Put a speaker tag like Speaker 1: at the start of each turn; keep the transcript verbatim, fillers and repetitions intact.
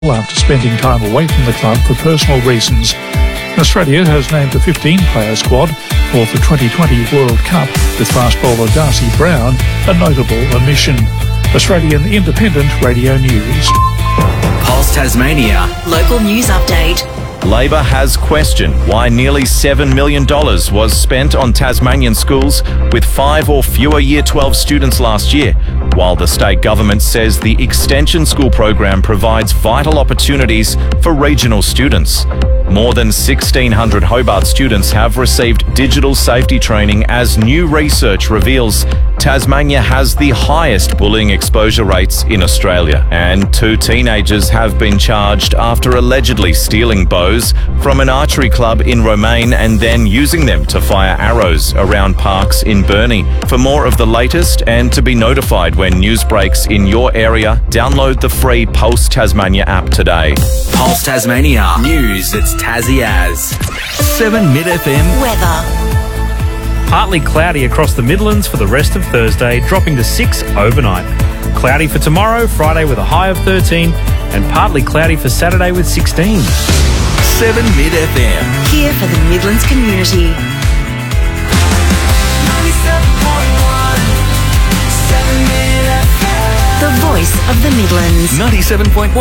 Speaker 1: after spending time away from the club for personal reasons. Australia has named a fifteen-player squad for the twenty twenty World Cup, with fast bowler Darcy Brown a notable omission. Australian Independent Radio News.
Speaker 2: Pulse Tasmania.
Speaker 3: Local news update.
Speaker 4: Labor has questioned why nearly seven million dollars was spent on Tasmanian schools with five or fewer Year twelve students last year, while the state government says the Extension School program provides vital opportunities for regional students. More than sixteen hundred Hobart students have received digital safety training as new research reveals Tasmania has the highest bullying exposure rates in Australia, and two teenagers have been charged after allegedly stealing bows from an archery club in Romaine and then using them to fire arrows around parks in Burnie. For more of the latest and to be notified when news breaks in your area, download the free Pulse Tasmania app today.
Speaker 2: Pulse Tasmania. News that's Tassie as. seven Mid F M.
Speaker 3: Weather.
Speaker 5: Partly cloudy across the Midlands for the rest of Thursday, dropping to six overnight. Cloudy for tomorrow, Friday with a high of thirteen, and partly cloudy for Saturday with sixteen.
Speaker 2: seven Mid F M.
Speaker 3: Here for the Midlands community. The voice of the Midlands.
Speaker 2: ninety-seven point one.